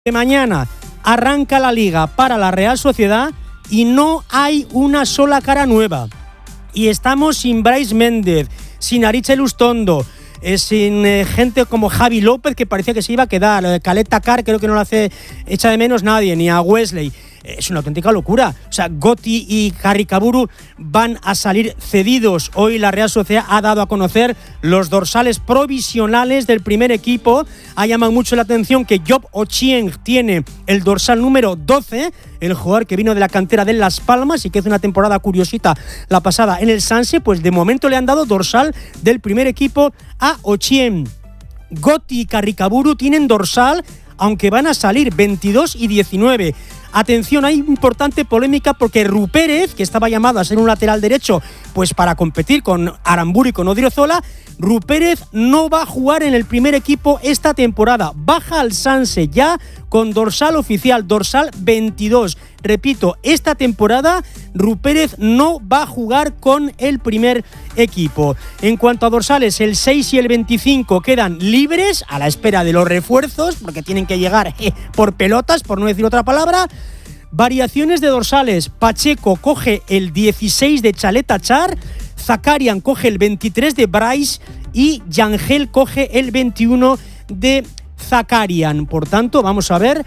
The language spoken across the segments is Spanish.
Que mañana arranca la Liga para la Real Sociedad y no hay una sola cara nueva. Y estamos sin Brais Méndez, sin Aritz Elustondo, sin gente como Javi López, que parecía que se iba a quedar. Khaled Takar creo que no lo echa de menos nadie, ni a Wesley. Es una auténtica locura. O sea, Gotti y Carricaburu van a salir cedidos. Hoy la Real Sociedad ha dado a conocer los dorsales provisionales del primer equipo. Ha llamado mucho la atención que Job Ochieng tiene el dorsal número 12, el jugador que vino de la cantera de Las Palmas y que hace una temporada curiosita la pasada en el Sanse. Pues de momento le han dado dorsal del primer equipo a Ochieng. Gotti y Carricaburu tienen dorsal, aunque van a salir 22 y 19. Atención, hay importante polémica porque Rupérez, que estaba llamado a ser un lateral derecho pues para competir con Aramburu y con Odriozola, Rupérez no va a jugar en el primer equipo esta temporada. Baja al Sanse ya con dorsal oficial, dorsal 22. Repito, esta temporada Rupérez no va a jugar con el primer equipo. En cuanto a dorsales, el 6 y el 25 quedan libres a la espera de los refuerzos, porque tienen que llegar por pelotas, por no decir otra palabra. Variaciones de dorsales: Pacheco coge el 16 de Chaleta Char, Zakarian coge el 23 de Brais y Yangel coge el 21 de Zakarian. Por tanto, vamos a ver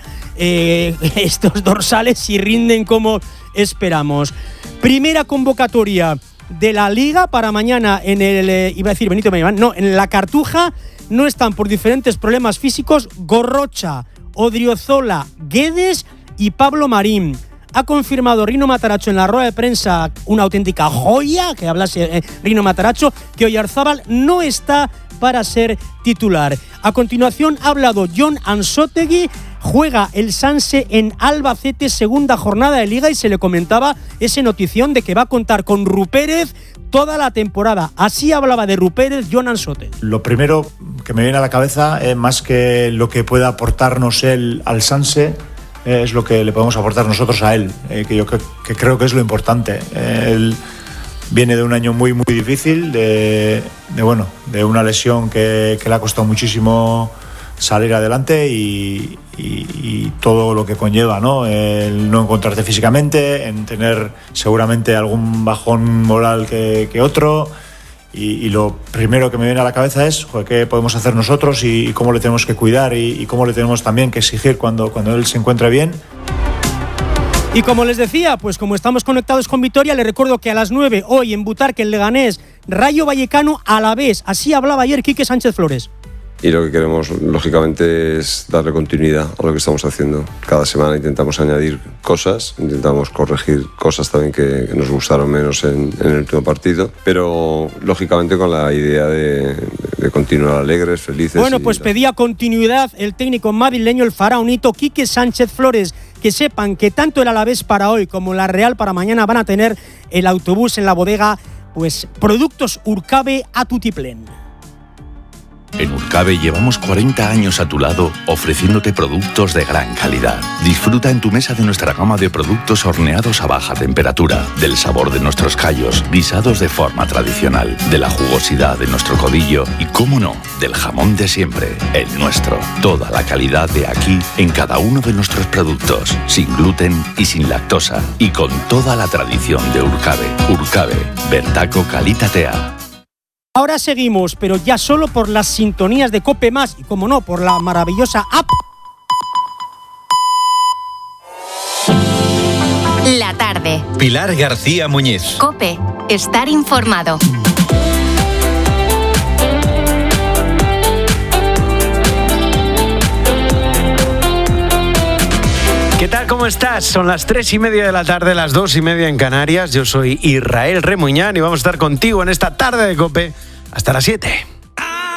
estos dorsales si rinden como esperamos. Primera convocatoria de la Liga para mañana en el iba a decir Benito Mellán, no, en la Cartuja. No están por diferentes problemas físicos Gorrocha, Odriozola, Guedes y Pablo Marín. Ha confirmado Rino Matarazzo en la rueda de prensa, una auténtica joya, que hablase Rino Matarazzo, que Oyarzábal no está para ser titular. A continuación ha hablado Jon Ansótegui. Juega el Sanse en Albacete, segunda jornada de Liga, y se le comentaba esa notición de que va a contar con Rupérez toda la temporada. Así hablaba de Rupérez Jon Ansótegui. Lo primero que me viene a la cabeza, más que lo que pueda aportarnos él al Sanse, es lo que le podemos aportar nosotros a él, que yo que creo que es lo importante. Él viene de un año muy muy difícil, de una lesión que le ha costado muchísimo salir adelante y todo lo que conlleva, ¿no? El no encontrarte físicamente, en tener seguramente algún bajón moral que otro. Y lo primero que me viene a la cabeza es qué podemos hacer nosotros y cómo le tenemos que cuidar y cómo le tenemos también que exigir cuando él se encuentre bien. Y como les decía, pues como estamos conectados con Vitoria, les recuerdo que a las 9 hoy en Butarque, en Leganés, Rayo Vallecano Alavés. Así hablaba ayer Quique Sánchez Flores. Y lo que queremos, lógicamente, es darle continuidad a lo que estamos haciendo. Cada semana intentamos añadir cosas, intentamos corregir cosas también que nos gustaron menos en el último partido, pero lógicamente con la idea de continuar alegres, felices. Bueno, pues pedía continuidad el técnico madrileño, el faraonito Quique Sánchez Flores. Que sepan que tanto el Alavés para hoy como la Real para mañana van a tener el autobús en la bodega, pues Productos Urcabe a tutiplén. En Urcabe llevamos 40 años a tu lado ofreciéndote productos de gran calidad. Disfruta en tu mesa de nuestra gama de productos horneados a baja temperatura, del sabor de nuestros callos, guisados de forma tradicional, de la jugosidad de nuestro codillo y, cómo no, del jamón de siempre, el nuestro. Toda la calidad de aquí en cada uno de nuestros productos, sin gluten y sin lactosa, y con toda la tradición de Urcabe. Urcabe, Bertaco Kalitatea. Ahora seguimos, pero ya solo por las sintonías de COPE+, y como no, por la maravillosa app. La tarde. Pilar García Muñiz. COPE. Estar informado. ¿Qué tal? ¿Cómo estás? Son las 3:30 de la tarde, las 2:30 en Canarias. Yo soy Israel Remuñán y vamos a estar contigo en esta tarde de COPE hasta las 7.